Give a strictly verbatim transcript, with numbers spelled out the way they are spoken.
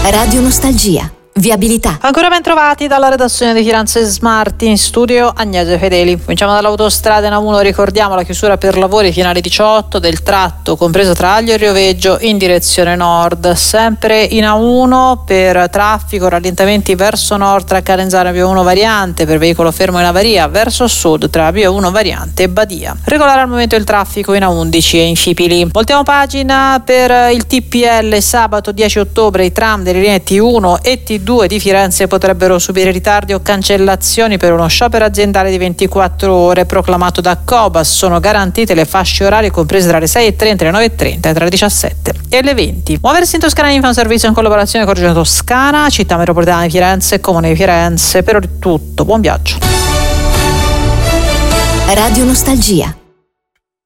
Radio Nostalgia. Viabilità. Ancora ben trovati dalla redazione di Firenze Smart, in studio Agnese Fedeli. Cominciamo dall'autostrada in A uno, ricordiamo la chiusura per lavori fino alle diciotto del tratto compreso tra Aglio e Rioveggio in direzione nord. Sempre in A uno per traffico, rallentamenti verso nord tra Calenzano e Via uno variante per veicolo fermo in avaria, verso sud tra Via uno variante e Badia. Regolare al momento il traffico in A undici e in Scipili. Voltiamo pagina per il T P L. Sabato dieci ottobre i tram delle linee T uno e T due di Firenze potrebbero subire ritardi o cancellazioni per uno sciopero aziendale di ventiquattro ore proclamato da Cobas. Sono garantite le fasce orarie comprese tra le sei e trenta e le nove e trenta e tra le diciassette e le venti. Muoversi in Toscana Info, un servizio in collaborazione con Regione Toscana, Città Metropolitana di Firenze e Comune di Firenze. Per ora è tutto, buon viaggio. Radio Nostalgia.